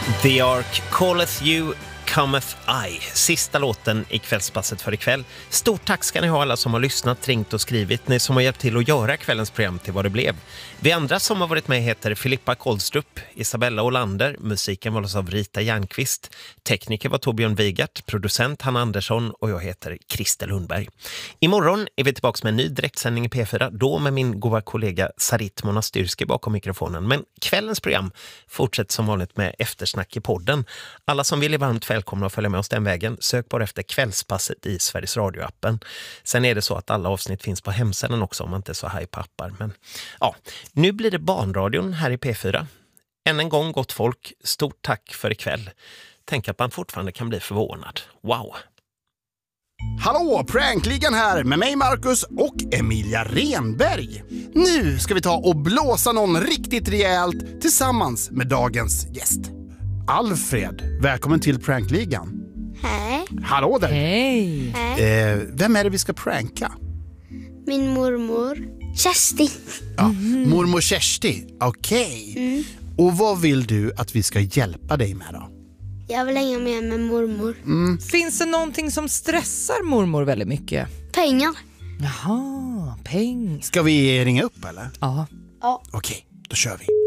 The Ark calleth you, cometh I. Sista låten i kvällspasset för ikväll. Stort tack ska ni ha alla som har lyssnat, ringt och skrivit. Ni som har hjälpt till att göra kvällens program till vad det blev. Vi andra som har varit med heter Filippa Koldstrup, Isabella Olander. Musiken var av Rita Järnqvist. Tekniker var Torbjörn Vigart. Producent Hanna Andersson. Och jag heter Christer Lundberg. Imorgon är vi tillbaka med en ny direktsändning i P4. Då med min goda kollega Sarit Monastyrski bakom mikrofonen. Men kvällens program fortsätter som vanligt med eftersnack i podden. Alla som vill är varmt välkomna att följa med oss den vägen. Sök bara efter kvällspasset i Sveriges Radio-appen. Sen är det så att alla avsnitt finns på hemsidan också om man inte är så haj på appar. Men ja, nu blir det barnradion här i P4. Än en gång gott folk, stort tack för ikväll. Tänk att man fortfarande kan bli förvånad. Wow! Hallå, Prankligan här med mig Marcus och Emilia Renberg. Nu ska vi ta och blåsa någon riktigt rejält tillsammans med dagens gäst. Alfred, välkommen till Prankligan. Hej. Hallå där. Hej. Vem är det vi ska pranka? Min mormor. Kersti. Ja, mormor Kersti, okej. Och vad vill du att vi ska hjälpa dig med då? Jag vill hänga med mormor. Finns det någonting som stressar mormor väldigt mycket? Pengar. Jaha, pengar. Ska vi ringa upp eller? Ja. Okej, då kör vi.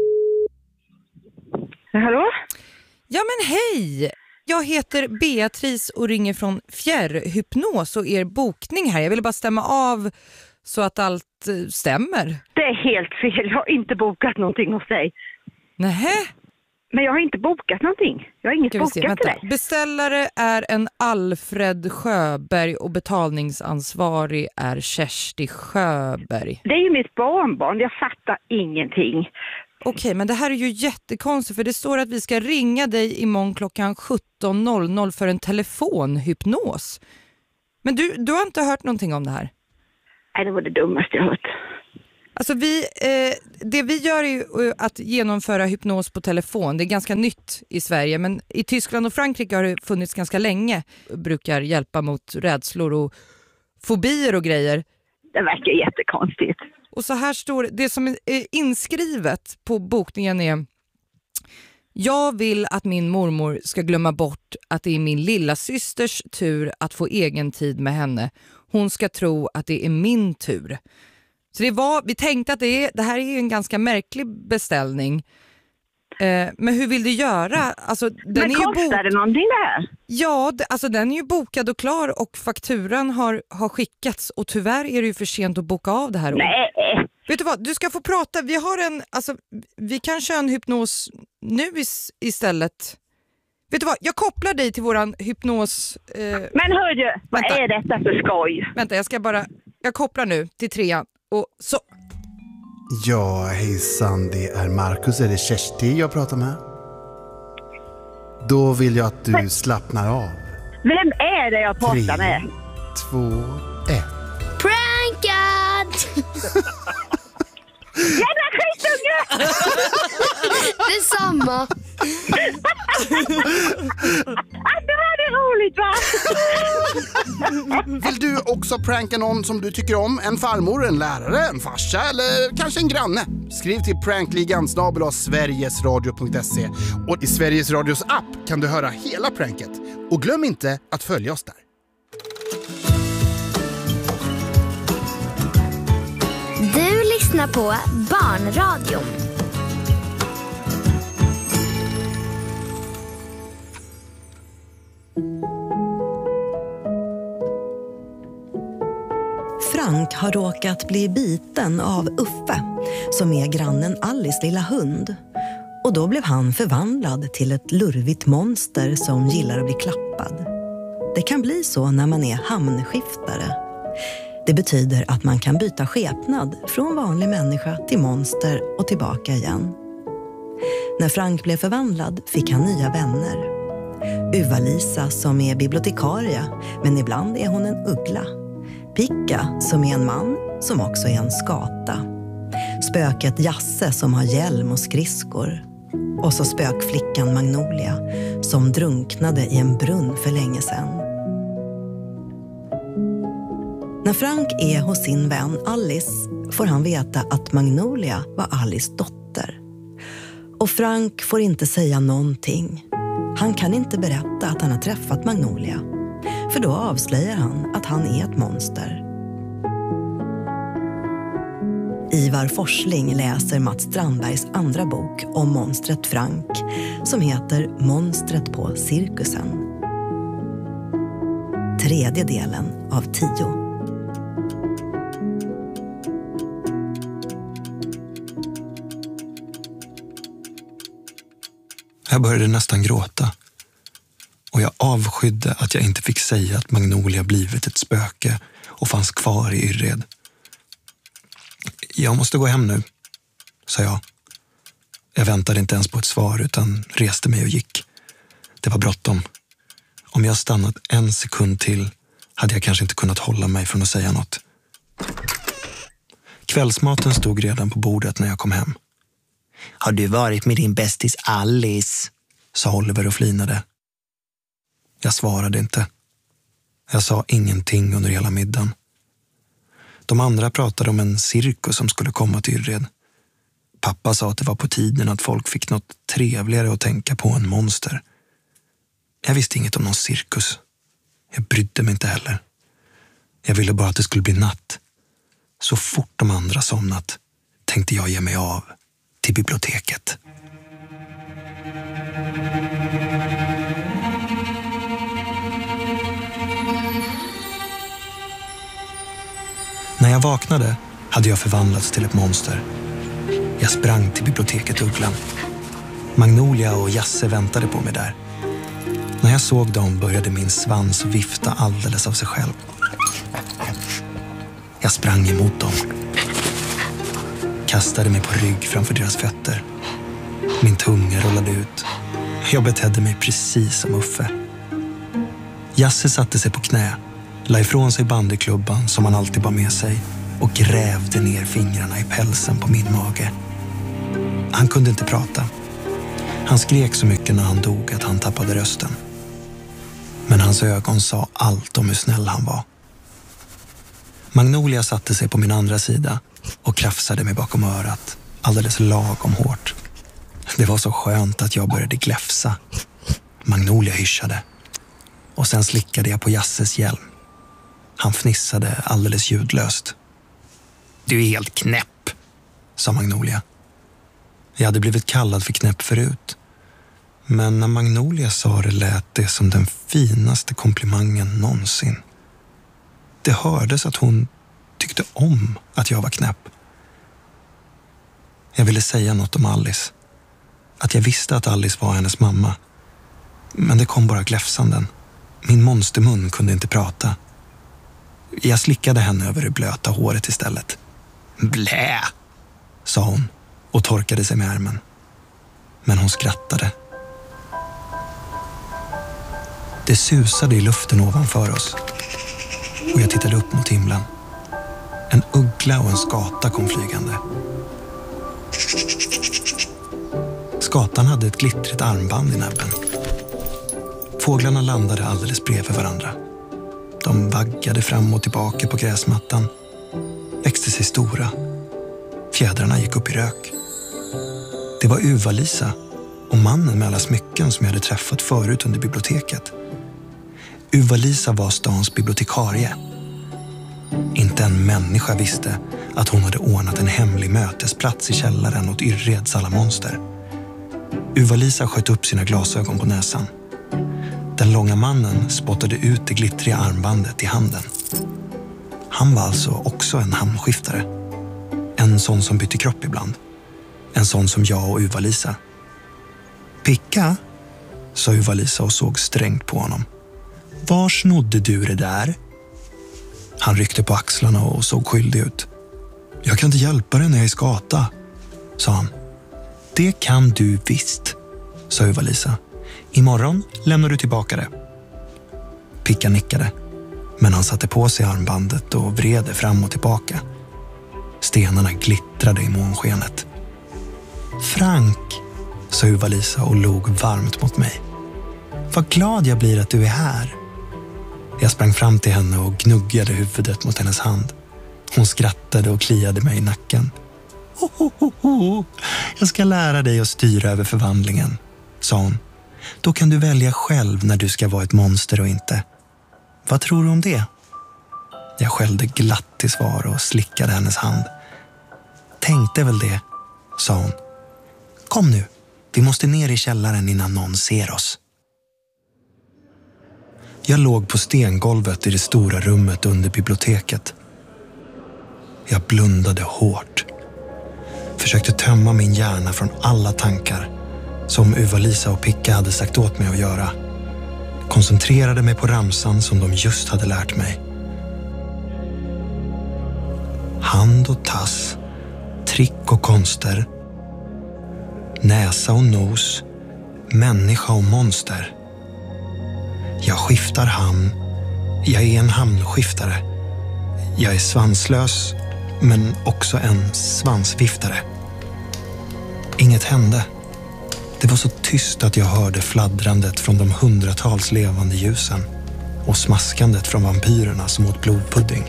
Hallå? Ja men hej! Jag heter Beatrice och ringer från Fjärrhypnos och er bokning här. Jag ville bara stämma av så att allt stämmer. Det är helt fel. Jag har inte bokat någonting hos dig. Nähä? Men jag har inte bokat någonting. Jag har inget Ska vi se, bokat till vänta. dig. Beställare är en Alfred Sjöberg och betalningsansvarig är Kersti Sjöberg. Det är ju mitt barnbarn. Jag fattar ingenting. Okej, men det här är ju jättekonstigt för det står att vi ska ringa dig imorgon klockan 17.00 för en telefonhypnos. Men du har inte hört någonting om det här? Nej, det var det dummaste jag hört. Alltså det vi gör är ju att genomföra hypnos på telefon. Det är ganska nytt i Sverige, men i Tyskland och Frankrike har det funnits ganska länge. Brukar hjälpa mot rädslor och fobier och grejer. Det verkar jättekonstigt. Och så här står det som är inskrivet på bokningen är: jag vill att min mormor ska glömma bort att det är min lilla systers tur att få egen tid med henne. Hon ska tro att det är min tur. Så vi tänkte att det här är en ganska märklig beställning. Men hur vill du göra? Alltså, den men är ju kostar det någonting det här? Ja, alltså den är ju bokad och klar och fakturan har skickats och tyvärr är det ju för sent att boka av det här. Nej. Vet du vad, du ska få prata. Vi kan köra en hypnos nu istället. Vet du vad, jag kopplar dig till våran hypnos. Men hörru, vad är detta för skoj? Vänta, jag kopplar nu till 3 och så. Ja, hejsan, det är Marcus, är det Kersti jag pratar med? Då vill jag att du slappnar av. Vem är det jag pratar 3, med? 2, 1. Prankad! Jävla skitunge! Detsamma. Det var det roligt va? Vill du också pranka någon som du tycker om? En farmor, en lärare, en farsa eller kanske en granne? Skriv till prankligan@sverigesradio.se. Och i Sveriges Radios app kan du höra hela pranket. Och glöm inte att följa oss där. Du lyssnar på Barnradion. Frank har råkat bli biten av Uffe, som är grannen Alice lilla hund. Och då blev han förvandlad till ett lurvigt monster som gillar att bli klappad. Det kan bli så när man är hamnskiftare. Det betyder att man kan byta skepnad från vanlig människa till monster och tillbaka igen. När Frank blev förvandlad fick han nya vänner. Uva-Lisa som är bibliotekarie, men ibland är hon en uggla. Picka som är en man som också är en skata. Spöket Jasse som har hjälm och skridskor. Och så spökflickan Magnolia som drunknade i en brunn för länge sedan. När Frank är hos sin vän Alice får han veta att Magnolia var Alice dotter. Och Frank får inte säga någonting. Han kan inte berätta att han har träffat Magnolia. För då avslöjar han att han är ett monster. Ivar Forsling läser Mats Strandbergs andra bok om monstret Frank, som heter Monstret på cirkusen. 3:e delen av 10. Jag började nästan gråta. Och jag avskydde att jag inte fick säga att Magnolia blivit ett spöke och fanns kvar i Yrred. Jag måste gå hem nu, sa jag. Jag väntade inte ens på ett svar utan reste mig och gick. Det var bråttom. Om jag stannat en sekund till hade jag kanske inte kunnat hålla mig från att säga något. Kvällsmaten stod redan på bordet när jag kom hem. Har du varit med din bästis Alice? Sa Oliver och flinade. Jag svarade inte. Jag sa ingenting under hela middagen. De andra pratade om en cirkus som skulle komma till Yrred. Pappa sa att det var på tiden att folk fick något trevligare att tänka på än monster. Jag visste inget om någon cirkus. Jag brydde mig inte heller. Jag ville bara att det skulle bli natt. Så fort de andra somnat tänkte jag ge mig av till biblioteket. När jag vaknade hade jag förvandlats till ett monster. Jag sprang till biblioteket Ugglan. Magnolia och Jasse väntade på mig där. När jag såg dem började min svans vifta alldeles av sig själv. Jag sprang emot dem. Kastade mig på rygg framför deras fötter. Min tunga rullade ut. Jag betedde mig precis som Uffe. Jasse satte sig på knä, la ifrån sig bandyklubban som han alltid bar med sig och grävde ner fingrarna i pälsen på min mage. Han kunde inte prata. Han skrek så mycket när han dog att han tappade rösten. Men hans ögon sa allt om hur snäll han var. Magnolia satte sig på min andra sida och krafsade mig bakom örat, alldeles lagom hårt. Det var så skönt att jag började gläfsa. Magnolia hyschade. Och sen slickade jag på Jasses hjälm. Han fnissade alldeles ljudlöst. Du är helt knäpp, sa Magnolia. Jag hade blivit kallad för knäpp förut. Men när Magnolia sa det lät det som den finaste komplimangen någonsin. Det hördes att hon tyckte om att jag var knäpp. Jag ville säga något om Alice. Att jag visste att Alice var hennes mamma. Men det kom bara gläfsanden. Min monstermun kunde inte prata. Jag slickade henne över det blöta håret istället. Blä, sa hon och torkade sig med ärmen. Men hon skrattade. Det susade i luften ovanför oss. Och jag tittade upp mot himlen. En uggla och en skata kom flygande. Skatan hade ett glittrigt armband i näbben. Fåglarna landade alldeles bredvid varandra. De vaggade fram och tillbaka på gräsmattan. Växte sig stora. Fjädrarna gick upp i rök. Det var Uva-Lisa och mannen med alla smycken som jag hade träffat förut under biblioteket. Uva-Lisa var stans bibliotekarie. Inte en människa visste att hon hade ordnat en hemlig mötesplats i källaren åt Yrreds alla monster. Uva-Lisa sköt upp sina glasögon på näsan. Den långa mannen spottade ut det glittriga armbandet i handen. Han var alltså också en hamnskiftare. En sån som bytte kropp ibland. En sån som jag och Uva-Lisa. Picka, sa Uva-Lisa och såg strängt på honom. Var snodde du det där? Han ryckte på axlarna och såg skyldig ut. Jag kan inte hjälpa dig när jag är skata, sa han. Det kan du visst, sa Uva-Lisa. Imorgon lämnar du tillbaka det. Picka nickade, men han satte på sig armbandet och vred fram och tillbaka. Stenarna glittrade i månskenet. Frank, sa Uva-Lisa och log varmt mot mig. Vad glad jag blir att du är här. Jag sprang fram till henne och gnuggade huvudet mot hennes hand. Hon skrattade och kliade mig i nacken. Jag ska lära dig att styra över förvandlingen, sa hon. Då kan du välja själv när du ska vara ett monster och inte. Vad tror du om det? Jag skällde glatt till svar och slickade hennes hand. Tänkte väl det, sa hon. Kom nu, vi måste ner i källaren innan någon ser oss. Jag låg på stengolvet i det stora rummet under biblioteket. Jag blundade hårt. Försökte tömma min hjärna från alla tankar som Uva-Lisa och Picka hade sagt åt mig att göra. Koncentrerade mig på ramsan som de just hade lärt mig. Hand och tass, trick och konster, näsa och nos, människa och monster. Jag skiftar hamn, jag är en hamnskiftare. Jag är svanslös, men också en svansviftare. Inget hände. Det var så tyst att jag hörde fladdrandet från de hundratals levande ljusen och smaskandet från vampyrerna som åt blodpudding.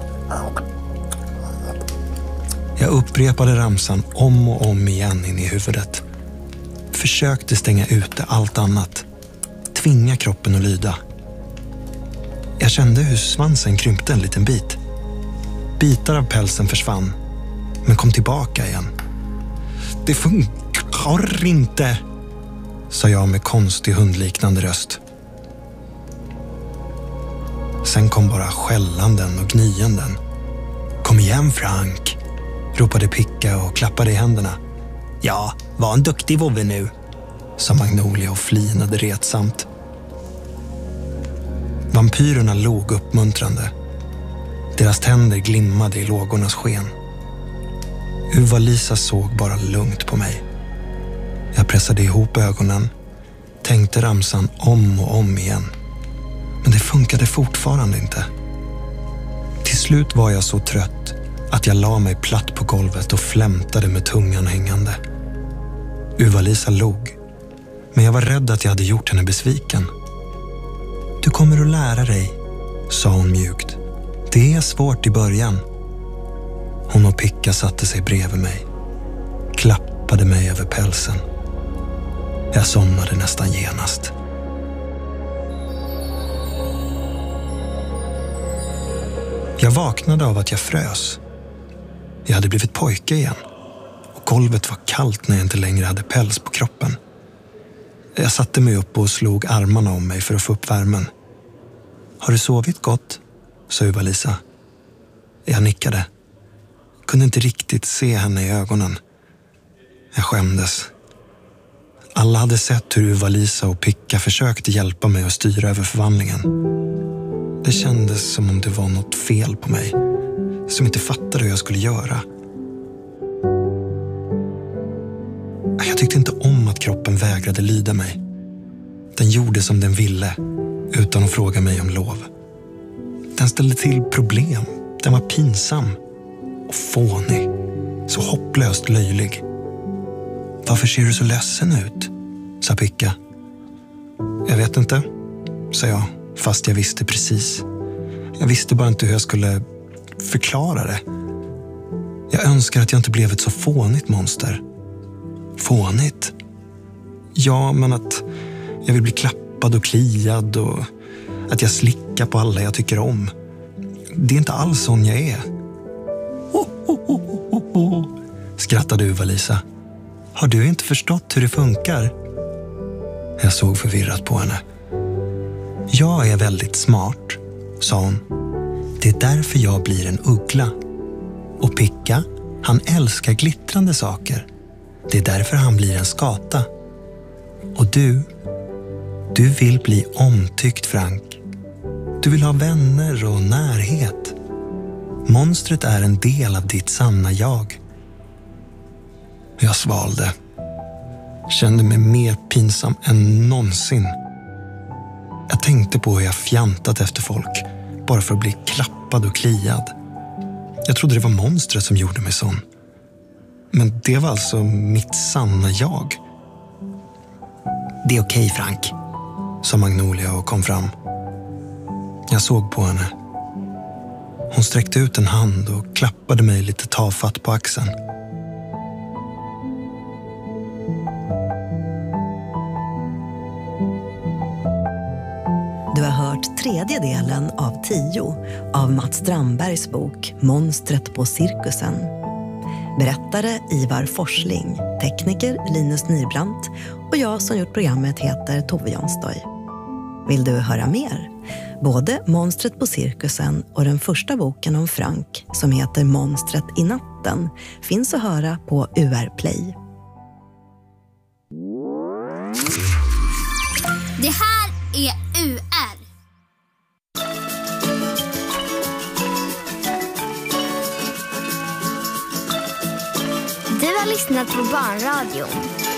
Jag upprepade ramsan om och om igen in i huvudet. Försökte stänga ute allt annat. Tvinga kroppen att lyda. Jag kände hur svansen krympte en liten bit. Bitar av pälsen försvann, men kom tillbaka igen. Det funkar inte, sa jag med konstig hundliknande röst. Sen kom bara skällanden och gnyenden. Kom igen, Frank, ropade Picka och klappade i händerna. Ja, var en duktig vovve nu, sa Magnolia och flinade retsamt. Vampyrerna log uppmuntrande. Deras tänder glimmade i lågornas sken. Uva-Lisa såg bara lugnt på mig. Jag pressade ihop ögonen, tänkte ramsan om och om igen. Men det funkade fortfarande inte. Till slut var jag så trött att jag la mig platt på golvet och flämtade med tungan hängande. Uva-Lisa log, men jag var rädd att jag hade gjort henne besviken. Du kommer att lära dig, sa hon mjukt. Det är svårt i början. Hon och Picka satte sig bredvid mig. Klappade mig över pälsen. Jag somnade nästan genast. Jag vaknade av att jag frös. Jag hade blivit pojke igen. Och golvet var kallt när jag inte längre hade päls på kroppen. Jag satte mig upp och slog armarna om mig för att få upp värmen. Har du sovit gott? Sa Uva-Lisa. Jag nickade. Kunde inte riktigt se henne i ögonen. Jag skämdes. Alla hade sett hur Uva-Lisa och Picka försökte hjälpa mig att styra över förvandlingen. Det kändes som om det var något fel på mig. Som inte fattade hur jag skulle göra. Jag tyckte inte om att kroppen vägrade lyda mig. Den gjorde som den ville, utan att fråga mig om lov. Den ställde till problem. Den var pinsam och fånig. Så hopplöst löjlig. Varför ser du så ledsen ut? Sa Picka. Jag vet inte, sa jag, fast jag visste precis. Jag visste bara inte hur jag skulle förklara det. Jag önskar att jag inte blev ett så fånigt monster. Fånigt? Ja, men att jag vill bli klappad och kliad och att jag slickar på alla jag tycker om. Det är inte alls sån jag är. Skrattade Uva-Lisa. Har du inte förstått hur det funkar? Jag såg förvirrat på henne. Jag är väldigt smart, sa hon. Det är därför jag blir en uggla. Och Picka, han älskar glittrande saker. Det är därför han blir en skata. Och du vill bli omtyckt, Frank. Du vill ha vänner och närhet. Monstret är en del av ditt sanna jag. Jag svalde. Kände mig mer pinsam än någonsin. Jag tänkte på hur jag fjantat efter folk bara för att bli klappad och kliad. Jag trodde det var monstret som gjorde mig sån. Men det var alltså mitt sanna jag. Det är okej, Frank, sa Magnolia och kom fram. Jag såg på henne. Hon sträckte ut en hand och klappade mig lite tafatt på axeln. hört tredje delen av 10 av Mats Strandbergs bok Monstret på cirkusen. Berättare Ivar Forsling, tekniker Linus Nybrandt och jag som gjort programmet heter Tove Jonstoy. Vill du höra mer? Både Monstret på cirkusen och den första boken om Frank som heter Monstret i natten finns att höra på UR Play. Det här är UR. Du har lyssnat på Barnradion.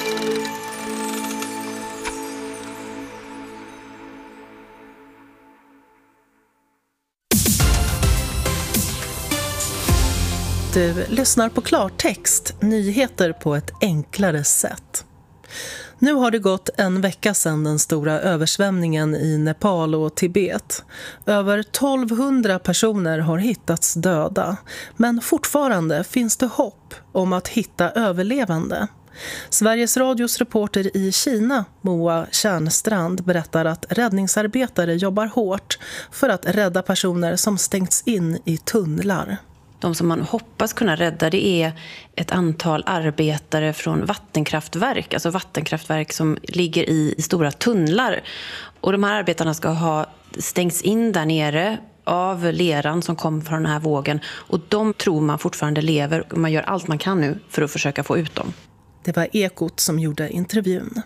Du lyssnar på klartext, nyheter på ett enklare sätt. Nu har det gått en vecka sedan den stora översvämningen i Nepal och Tibet. Över 1200 personer har hittats döda, men fortfarande finns det hopp om att hitta överlevande. Sveriges Radios reporter i Kina, Moa Kärnstrand, berättar att räddningsarbetare jobbar hårt för att rädda personer som stängts in i tunnlar. De som man hoppas kunna rädda, det är ett antal arbetare från vattenkraftverk. Alltså vattenkraftverk som ligger i stora tunnlar. Och de här arbetarna ska ha stängts in där nere av leran som kom från den här vågen. Och de tror man fortfarande lever. Och man gör allt man kan nu för att försöka få ut dem. Det var Ekot som gjorde intervjun.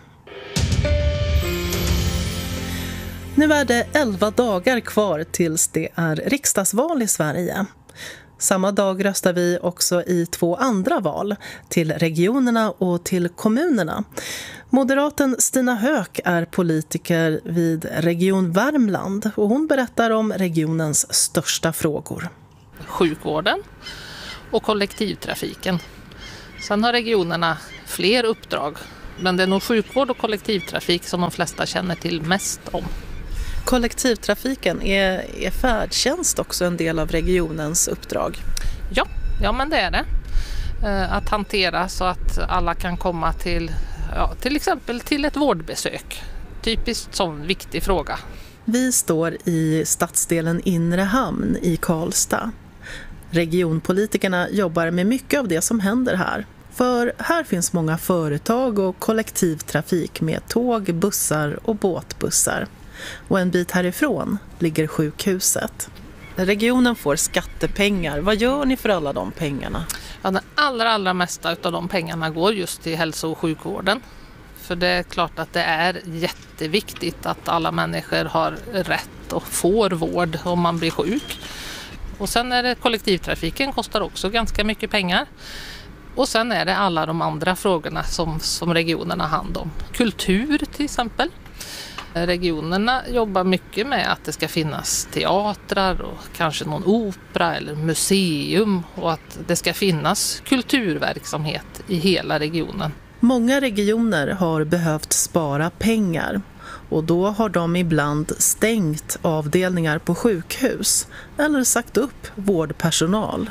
Nu är det 11 dagar kvar tills det är riksdagsval i Sverige. Samma dag röstar vi också i 2 andra val, till regionerna och till kommunerna. Moderaten Stina Höök är politiker vid Region Värmland och hon berättar om regionens största frågor. Sjukvården och kollektivtrafiken. Sen har regionerna fler uppdrag, men det är nog sjukvård och kollektivtrafik som de flesta känner till mest om. Kollektivtrafiken, är färdtjänst också en del av regionens uppdrag? Ja, men det är det. Att hantera så att alla kan komma till exempel till ett vårdbesök. Typiskt sån viktig fråga. Vi står i stadsdelen Inre Hamn i Karlstad. Regionpolitikerna jobbar med mycket av det som händer här. För här finns många företag och kollektivtrafik med tåg, bussar och båtbussar. Och en bit härifrån ligger sjukhuset. Regionen får skattepengar. Vad gör ni för alla de pengarna? Ja, den allra mesta av de pengarna går just till hälso- och sjukvården. För det är klart att det är jätteviktigt att alla människor har rätt och får vård om man blir sjuk. Och sen är det kollektivtrafiken, kostar också ganska mycket pengar. Och sen är det alla de andra frågorna som regionerna har hand om. Kultur till exempel. Regionerna jobbar mycket med att det ska finnas teatrar och kanske någon opera eller museum och att det ska finnas kulturverksamhet i hela regionen. Många regioner har behövt spara pengar och då har de ibland stängt avdelningar på sjukhus eller sagt upp vårdpersonal.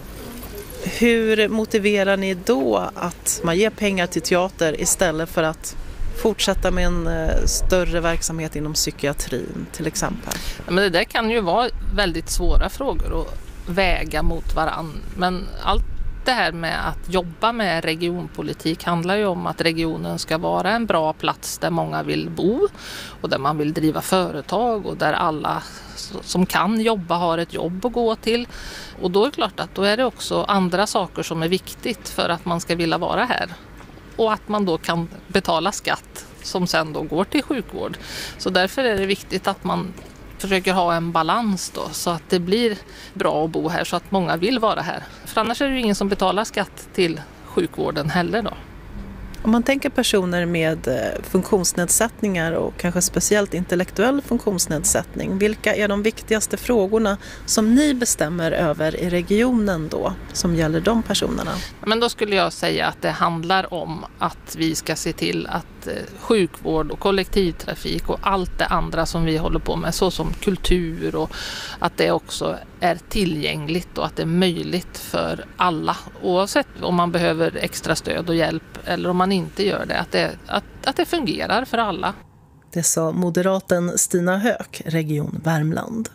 Hur motiverar ni då att man ger pengar till teater istället för att fortsätta med en större verksamhet inom psykiatrin till exempel? Ja, men det där kan ju vara väldigt svåra frågor att väga mot varann. Men allt det här med att jobba med regionpolitik handlar ju om att regionen ska vara en bra plats där många vill bo och där man vill driva företag och där alla som kan jobba har ett jobb att gå till. Och då är det klart att då är det också andra saker som är viktigt för att man ska vilja vara här. Och att man då kan betala skatt som sen då går till sjukvård. Så därför är det viktigt att man försöker ha en balans då, så att det blir bra att bo här så att många vill vara här. För annars är det ju ingen som betalar skatt till sjukvården heller då. Om man tänker personer med funktionsnedsättningar och kanske speciellt intellektuell funktionsnedsättning, vilka är de viktigaste frågorna som ni bestämmer över i regionen då, som gäller de personerna? Men då skulle jag säga att det handlar om att vi ska se till att sjukvård och kollektivtrafik och allt det andra som vi håller på med, så som kultur, och att det också är tillgängligt och att det är möjligt för alla, oavsett om man behöver extra stöd och hjälp eller om man inte gör det, att det fungerar för alla. Det sa moderaten Stina Höök, Region Värmland.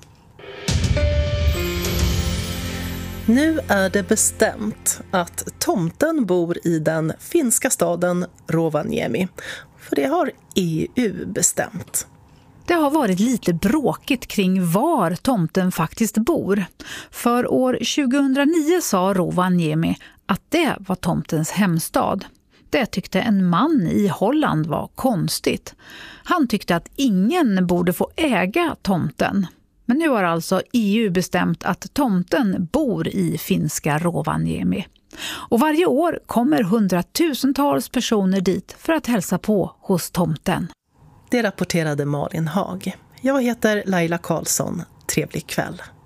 Nu är det bestämt att tomten bor i den finska staden Rovaniemi. För det har EU bestämt. Det har varit lite bråkigt kring var tomten faktiskt bor. För år 2009 sa Rovaniemi att det var tomtens hemstad. Det tyckte en man i Holland var konstigt. Han tyckte att ingen borde få äga tomten. Men nu har alltså EU bestämt att tomten bor i finska Rovaniemi. Och varje år kommer hundratusentals personer dit för att hälsa på hos tomten. Det rapporterade Malin Hag. Jag heter Laila Karlsson. Trevlig kväll.